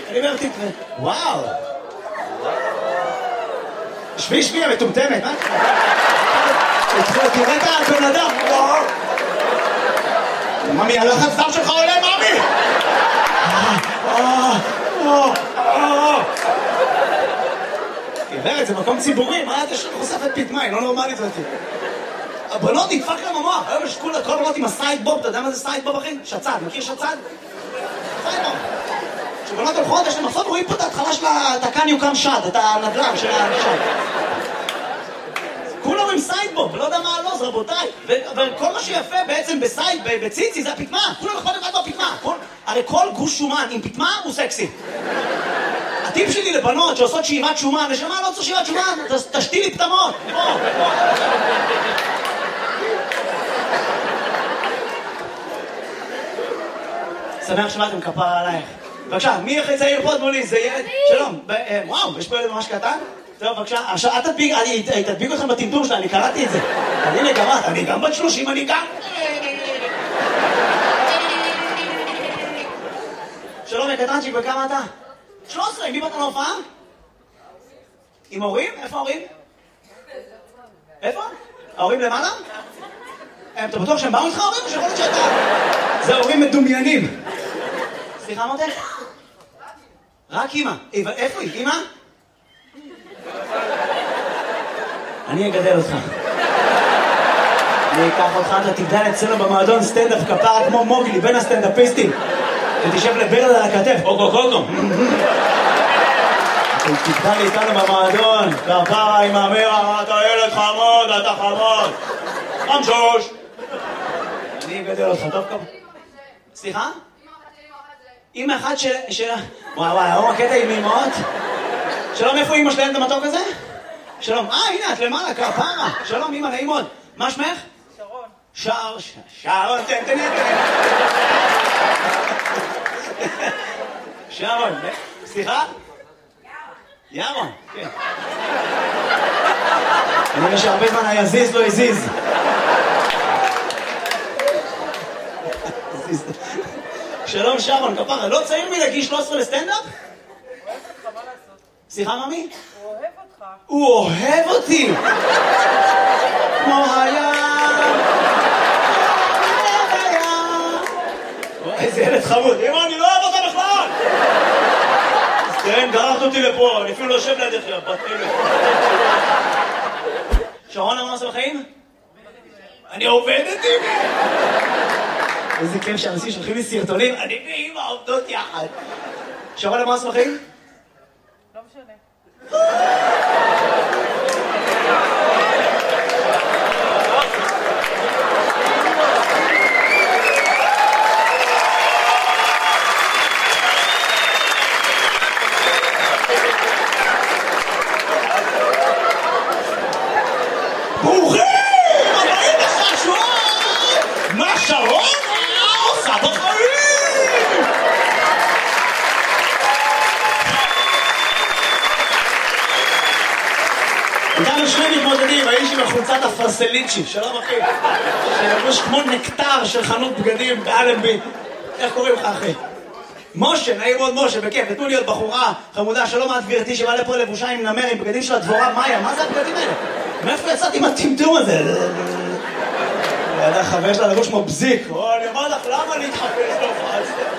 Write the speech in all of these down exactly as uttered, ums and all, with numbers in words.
אני אומר, תקרא, וואו. שבי, שבי, המטומטמת, מה? תראה את הבן אדם, וואו. ממי, הלחץ דם שלך עולה, ממי! עברת, זה מקום ציבורי, מה אתה חושפת פתמה, היא לא נורמלית אותי. הבנות נדפק להם המוח, היום יש כל הבנות עם הסיידבוב, אתה יודע מה זה סיידבוב אחי? שצד, מכיר שצד? סיידבוב. כשבנות הולכות, יש להם מחסות, רואים פה את ההתחלה של התקן יוקם שד, את הנדל"ן של השד. כולם עם סיידבוב, לא יודע מה הלוז, רבותיי. וכל מה שיפה בעצם בסייד, בציצי, זה הפתמה. כולם יכולים לבד בפתמה. הרי כל גוש שומן עם פתמה הוא סקסי. הטיפ שלי לבנות שעושות שאיבת שומן, נשמה, לא צריך שאיבת שומן, תשתי לי פתמות. שמח שבאתם, כפרה עלייך. בבקשה, מי הכי צעיר פה מולי? זה ילד? שלום. וואו, יש פה ילד ממש קטן? טוב, בבקשה. עכשיו, אל תדביק, אני תדביק אתכם בטמטום שלה, אני קראתי את זה. הנה, גם את, אני גם בת שלושים, אני גם... שלום, קטנצ'יק, וכמה אתה? שלוש עשרה, עם מי באת להופעה? עם הורים? איפה ההורים? איפה? ההורים למעלה? אתה בטוח שהם באו איתך ההורים? או שיכול להיות שאתה... זה הורים מדומיינים. סליחה, מותך? רק אמא. איפה היא? אמא? אני אגדל אותך. אני אקח אותך, אתה תגדל אצלנו במועדון סטנדאפ כפרה כמו מוגלי, בין הסטנדאפיסטים. ותשב לברד על הכתף, אוגו קוגו. תגדל לי איתנו במועדון, כפרה עם המרה, אתה ילד חמוד, אתה חמוד. חמשוש. אני אגדל אותך, טוב כמה. סליחה? אמא אחת של... וואי וואי, היום הקטע עם אמאות. שלום, איפה אמא שלהם את המתוק הזה? שלום, אה, הנה, את למעלה, כפרה. שלום, אמא, נעים מאוד. מה שמך? שרון. שער, שערון, תן, תן, תן. שרון, סליחה? ירון, כן. אני רואה שהרבה זמן היזיז לא הזיז. שלום שרון, כפרה, לא צעיר מלהגיש שלוש עשרה לסטנדאפ? הוא אוהב אותך, מה לעשות? סליחה, ממי? הוא אוהב אותך. הוא אוהב אותי! כמו הים! איזה ילד חמוד. אמא, אני לא אוהב אותה בכלל! אז כן, גררת אותי לפה, אני אפילו לא יושב לידך, יא בת אלה. שרון, מה עושה בחיים? אני עובדת עם אמא! איזה כיף שאנשים שולחים לי סרטונים, אני ואמא עובדות יחד. שרון, מה עושה בחיים? לא משנה. ברוכים! הבאים לך שרון! מה שרון עושה בחיים? איתנו שני מתמודדים, האיש עם החולצת הפרסליצ'י, שלום אחי, שלבוש כמו נקטר של חנות בגדים באלנבי. איך קוראים לך אחי? משה, נעים מאוד משה, בכיף, נתנו להיות בחורה חמודה, שלום את גברתי שבא לפה לבושה עם נמר, עם בגדים של הדבורה מאיה, מה זה הבגדים האלה? מאיפה יצאתי עם הטמטום הזה? ידע חבר שלה לבוש כמו בזיק, או אני אומר לך, למה להתחפש להופעה?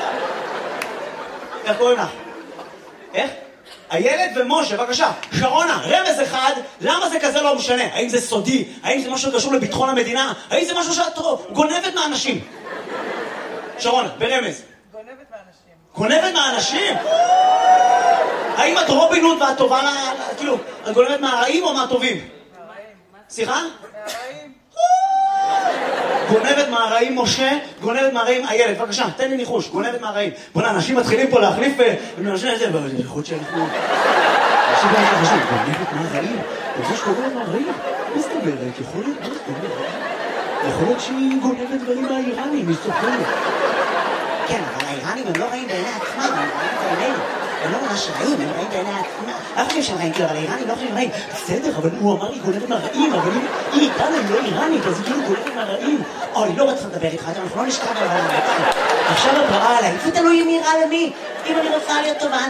איך קוראים לך? איך? הילד ומשה, בבקשה, שרונה, רמז אחד, למה זה כזה לא משנה? האם זה סודי? האם זה משהו קשור לביטחון המדינה? האם זה משהו שאת גונבת מהאנשים? שרונה, ברמז. גונבת מאנשים. גונבת מהאנשים? האם את רובין הוד ואת טובה לה... כאילו, את גונבת מהרעים או מהטובים? מהרעים. סליחה? מהרעים. גונבת מהרעים משה, גונבת מהרעים הילד, בבקשה, תן לי ניחוש, גונבת מהרעים. בוא'נה, אנשים מתחילים פה להחליף ומאנשים את זה, אבל יכול להיות שאנחנו... אנשים לא הייתה חשוב, גונבת מהרעים? אתה חושב שגונבת מהרעים? מה זאת אומרת? יכול להיות, מה זאת אומרת? יכול להיות שהיא גונבת דברים מהאיראנים, היא סוחרת. כן, אבל האיראנים הם לא רעים בעיני עצמם, הם רעים בעינינו. הם לא ממש רעים, הם רעים בעיני עצמם. לא חושבים שהם רעים, כאילו, אבל האיראנים לא חושבים רעים. בסדר, אבל הוא אמר לי גונבת מהרעים, אבל היא איתנו, היא לא איראנית, אז היא כאילו גונבת מהרעים. אוי, לא רצה לדבר איתך, אנחנו לא נשכב על הרעיון. עכשיו את רעה עליי, איפה תלוי אם היא רעה למי? אם אני רוצה להיות טובה,